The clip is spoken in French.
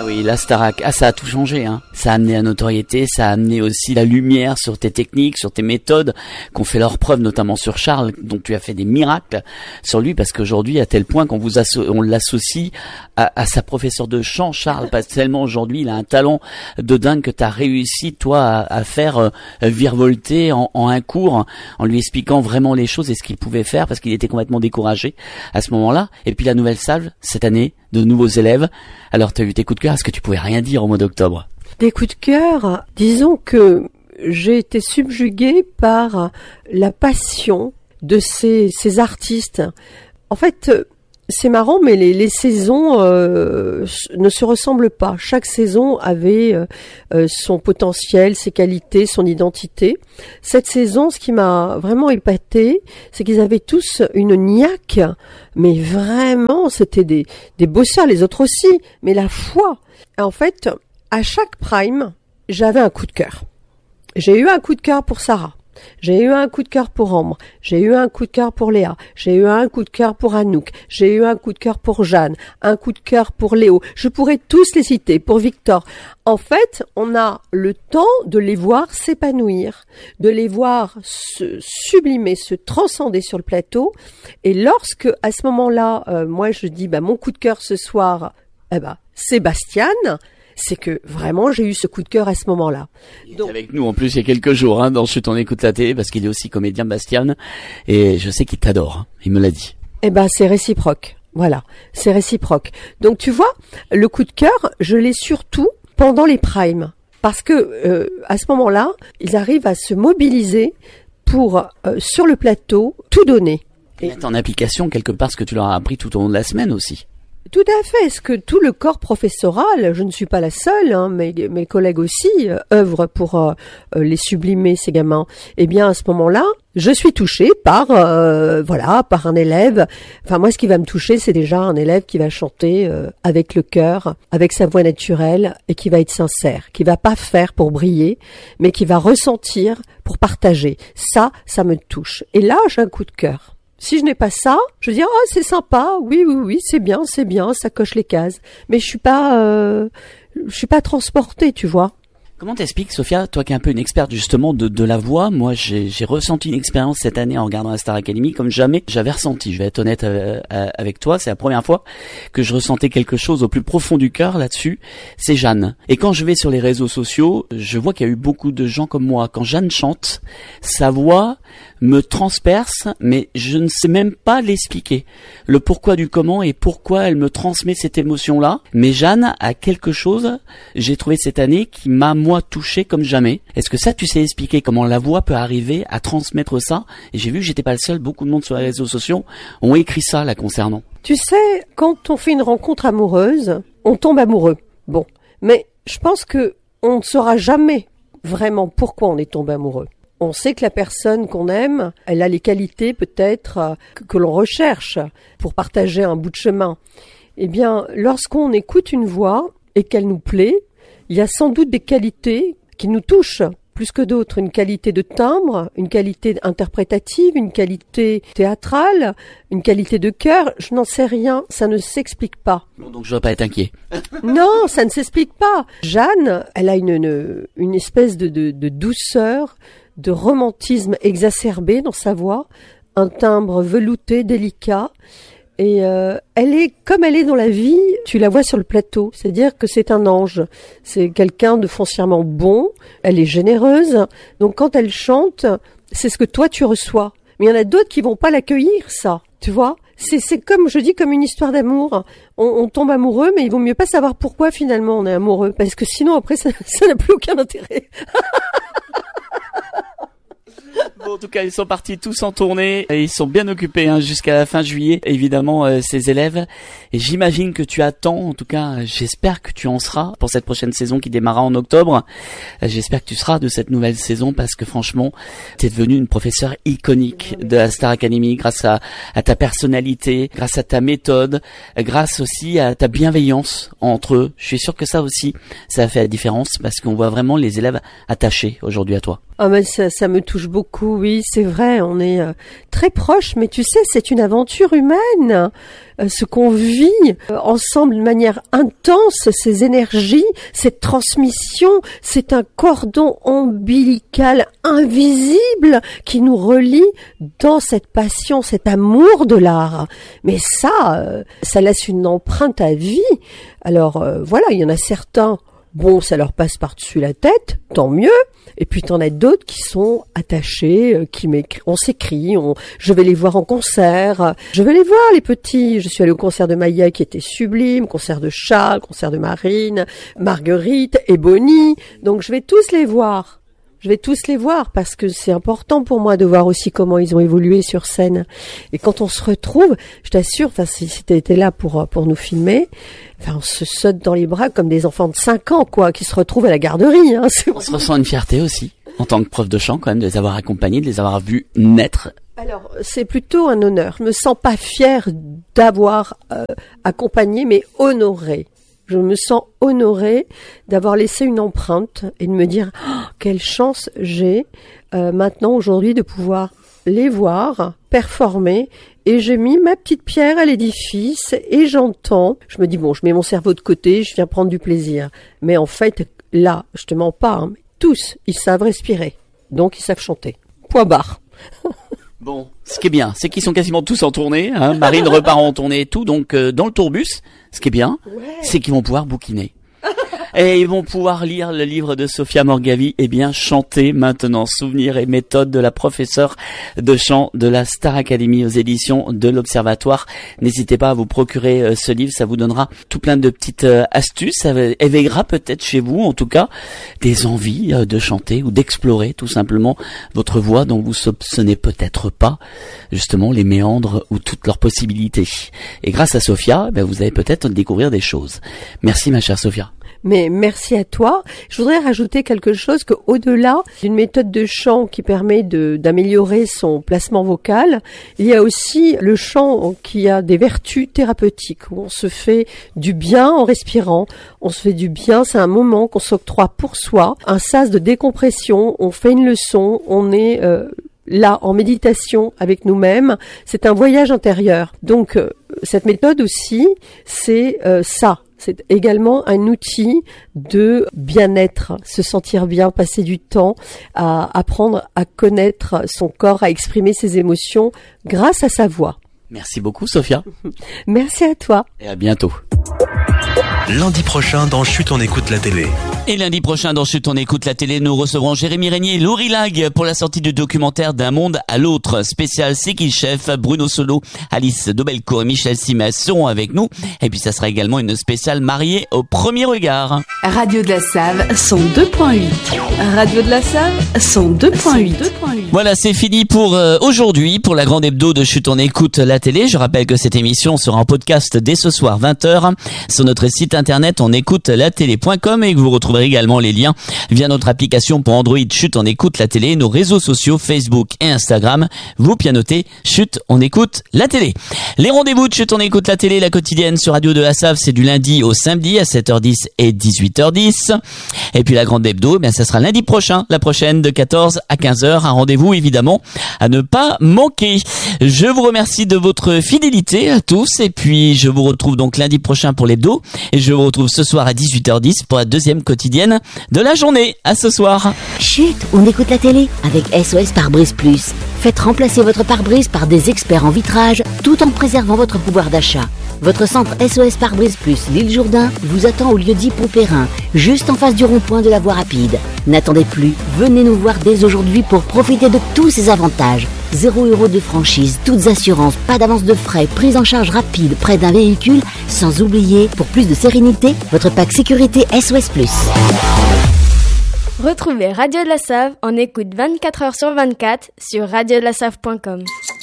oui, la Starac, ça a tout changé, hein. Ça a amené la notoriété, ça a amené aussi la lumière sur tes techniques, sur tes méthodes, qu'on fait leur preuve, notamment sur Charles, dont tu as fait des miracles sur lui, parce qu'aujourd'hui, à tel point qu'on on l'associe à sa professeure de chant, Charles, parce que tellement aujourd'hui, il a un talent de dingue que t'as réussi, toi, à faire virevolter en un cours, en lui expliquant vraiment les choses et ce qu'il pouvait faire, parce qu'il était complètement découragé à ce moment-là. Et puis la nouvelle salle, cette année, de nouveaux élèves. Alors, tu as eu tes coups de cœur, est-ce que tu pouvais rien dire au mois d'octobre? Des coups de cœur, disons que j'ai été subjuguée par la passion de ces artistes. En fait, c'est marrant, mais les saisons ne se ressemblent pas. Chaque saison avait son potentiel, ses qualités, son identité. Cette saison, ce qui m'a vraiment épatée, c'est qu'ils avaient tous une niaque, mais vraiment, c'était des bosseurs, les autres aussi, mais la foi. En fait, à chaque prime, j'avais un coup de cœur. J'ai eu un coup de cœur pour Sarah. J'ai eu un coup de cœur pour Ambre, j'ai eu un coup de cœur pour Léa, j'ai eu un coup de cœur pour Anouk, j'ai eu un coup de cœur pour Jeanne, un coup de cœur pour Léo. Je pourrais tous les citer, pour Victor. En fait, on a le temps de les voir s'épanouir, de les voir se sublimer, se transcender sur le plateau. Et lorsque, à ce moment-là, moi je dis, mon coup de cœur ce soir, c'est Bastiane. C'est que vraiment j'ai eu ce coup de cœur à ce moment-là. Il était avec nous en plus il y a quelques jours dans Chut on écoute la télé, parce qu'il est aussi comédien, Bastiane, et je sais qu'il t'adore, il me l'a dit. C'est réciproque. Voilà, c'est réciproque. Donc tu vois, le coup de cœur, je l'ai surtout pendant les primes, parce que à ce moment-là, ils arrivent à se mobiliser pour sur le plateau tout donner. Et mettre en application quelque part ce que tu leur as appris tout au long de la semaine aussi. Tout à fait. Est-ce que tout le corps professoral, je ne suis pas la seule, mes collègues aussi œuvrent pour les sublimer, ces gamins. Eh bien, à ce moment-là, je suis touchée par un élève. Enfin, moi, ce qui va me toucher, c'est déjà un élève qui va chanter avec le cœur, avec sa voix naturelle, et qui va être sincère, qui va pas faire pour briller, mais qui va ressentir pour partager. Ça me touche. Et là, j'ai un coup de cœur. Si je n'ai pas ça, je veux dire, c'est sympa, oui, c'est bien, ça coche les cases. Mais je suis pas transportée, tu vois. Comment t'expliques, Sophia, toi qui es un peu une experte justement de la voix? Moi, j'ai ressenti une expérience cette année en regardant la Star Academy comme jamais j'avais ressenti. Je vais être honnête avec toi, c'est la première fois que je ressentais quelque chose au plus profond du cœur là-dessus. C'est Jeanne. Et quand je vais sur les réseaux sociaux, je vois qu'il y a eu beaucoup de gens comme moi. Quand Jeanne chante, sa voix me transperce, mais je ne sais même pas l'expliquer. Le pourquoi du comment et pourquoi elle me transmet cette émotion-là. Mais Jeanne a quelque chose, j'ai trouvé cette année, qui m'a moi touché comme jamais. Est-ce que ça, tu sais expliquer comment la voix peut arriver à transmettre ça? Et j'ai vu que j'étais pas le seul, beaucoup de monde sur les réseaux sociaux ont écrit ça là concernant. Tu sais, quand on fait une rencontre amoureuse, on tombe amoureux. Bon, mais je pense que on ne saura jamais vraiment pourquoi on est tombé amoureux. On sait que la personne qu'on aime, elle a les qualités peut-être que l'on recherche pour partager un bout de chemin. Eh bien, lorsqu'on écoute une voix et qu'elle nous plaît, il y a sans doute des qualités qui nous touchent plus que d'autres. Une qualité de timbre, une qualité interprétative, une qualité théâtrale, une qualité de cœur. Je n'en sais rien, ça ne s'explique pas. Bon, donc je ne dois pas être inquiet. Non, ça ne s'explique pas. Jeanne, elle a une espèce de douceur, de romantisme exacerbé dans sa voix, un timbre velouté, délicat. Et elle est comme elle est dans la vie, tu la vois sur le plateau, c'est-à-dire que c'est un ange, c'est quelqu'un de foncièrement bon, elle est généreuse, donc quand elle chante, c'est ce que toi tu reçois. Mais il y en a d'autres qui vont pas l'accueillir, ça, tu vois. C'est comme, je dis, comme une histoire d'amour. On tombe amoureux, mais il vaut mieux pas savoir pourquoi finalement on est amoureux, parce que sinon après ça n'a plus aucun intérêt. Bon, en tout cas, ils sont partis tous en tournée et ils sont bien occupés jusqu'à la fin juillet, évidemment, ces élèves. Et j'imagine que tu attends, en tout cas, j'espère que tu en seras pour cette prochaine saison qui démarrera en octobre. J'espère que tu seras de cette nouvelle saison parce que franchement, tu es devenue une professeure iconique de la Star Academy grâce à ta personnalité, grâce à ta méthode, grâce aussi à ta bienveillance entre eux. Je suis sûr que ça aussi, ça a fait la différence parce qu'on voit vraiment les élèves attachés aujourd'hui à toi. Ah mais ça me touche beaucoup oui, c'est vrai, on est très proches, mais tu sais, c'est une aventure humaine. Ce qu'on vit ensemble de manière intense, ces énergies, cette transmission, c'est un cordon ombilical invisible qui nous relie dans cette passion, cet amour de l'art. Mais ça laisse une empreinte à vie. Alors voilà, il y en a certains, bon, ça leur passe par-dessus la tête, tant mieux. Et puis t'en as d'autres qui sont attachés, on s'écrit, je vais les voir en concert, je vais les voir les petits. Je suis allée au concert de Maya qui était sublime, concert de Charles, concert de Marine, Marguerite et Bonnie. Donc je vais tous les voir. Je vais tous les voir parce que c'est important pour moi de voir aussi comment ils ont évolué sur scène. Et quand on se retrouve, je t'assure, si t'étais là pour nous filmer, on se saute dans les bras comme des enfants de 5 ans, quoi, qui se retrouvent à la garderie. Hein. On se ressent une fierté aussi, en tant que prof de chant, quand même, de les avoir accompagnés, de les avoir vus naître. Alors, c'est plutôt un honneur. Je me sens pas fière d'avoir accompagné, mais honorée. Je me sens honorée d'avoir laissé une empreinte et de me dire quelle chance j'ai maintenant aujourd'hui de pouvoir les voir performer. Et j'ai mis ma petite pierre à l'édifice et j'entends. Je me dis bon, je mets mon cerveau de côté, je viens prendre du plaisir. Mais en fait, là, je te mens pas. Hein, tous, ils savent respirer, donc ils savent chanter. Point barre. Bon, ce qui est bien, c'est qu'ils sont quasiment tous en tournée. Hein. Marine repart en tournée et tout, donc dans le tourbus. Ce qui est bien, c'est qu'ils vont pouvoir bouquiner. Et ils vont pouvoir lire le livre de Sophia Morgavi, chanter maintenant, souvenirs et méthodes de la professeure de chant de la Star Academy aux éditions de l'Observatoire. N'hésitez pas à vous procurer ce livre, ça vous donnera tout plein de petites astuces, ça éveillera peut-être chez vous, en tout cas, des envies de chanter ou d'explorer tout simplement votre voix dont vous soupçonnez peut-être pas, justement, les méandres ou toutes leurs possibilités. Et grâce à Sophia, vous allez peut-être découvrir des choses. Merci ma chère Sophia. Mais merci à toi. Je voudrais rajouter quelque chose que, au-delà d'une méthode de chant qui permet d'améliorer son placement vocal, il y a aussi le chant qui a des vertus thérapeutiques, où on se fait du bien en respirant. On se fait du bien, c'est un moment qu'on s'octroie pour soi, un sas de décompression, on fait une leçon, on est là en méditation avec nous-mêmes, c'est un voyage intérieur. Donc cette méthode aussi, c'est ça. C'est également un outil de bien-être, se sentir bien, passer du temps à apprendre à connaître son corps, à exprimer ses émotions grâce à sa voix. Merci beaucoup Sophia. Merci à toi. Et à bientôt. Lundi prochain dans Chut on écoute la télé. Et lundi prochain dans Chut on écoute la télé, nous recevrons Jérémy Régnier et Laurie Lag pour la sortie du documentaire D'un monde à l'autre. Spécial C'est qui le chef, Bruno Solo, Alice Dobelcourt et Michel Simès seront avec nous. Et puis ça sera également une spéciale mariée au premier regard. Radio de la Save, son 2.8. Radio de la Save, son 2.8. Voilà, c'est fini pour aujourd'hui, pour la grande hebdo de Chut on écoute la télé. Je rappelle que cette émission sera en podcast dès ce soir 20h sur notre site internet onécoutelatélé.com et que vous retrouverez également les liens via notre application pour Android Chut on écoute la télé, nos réseaux sociaux Facebook et Instagram. Vous pianotez Chut on écoute la télé. Les rendez-vous de Chut on écoute la télé, la quotidienne sur Radio de la Save, c'est du lundi au samedi à 7h10 et 18h10. Et puis la grande hebdo, ça sera lundi prochain, la prochaine de 14 à 15h. Un rendez-vous évidemment à ne pas manquer. Je vous remercie de votre fidélité à tous et puis je vous retrouve donc lundi prochain pour l'hebdo et je vous retrouve ce soir à 18h10 pour la deuxième quotidienne de la journée. À ce soir. Chut, on écoute la télé avec SOS Pare-Brise Plus. Faites remplacer votre pare-brise par des experts en vitrage tout en préservant votre pouvoir d'achat. Votre centre SOS Pare-Brise Plus L'Île Jourdain vous attend au lieu-dit Pompérin, juste en face du rond-point de la voie rapide. N'attendez plus, venez nous voir dès aujourd'hui pour profiter de tous ces avantages. 0 € de franchise, toutes assurances, pas d'avance de frais, prise en charge rapide près d'un véhicule, sans oublier, pour plus de sérénité, votre pack sécurité SOS Plus. Retrouvez Radio de la Save en écoute 24h sur 24 sur radiodelasave.com.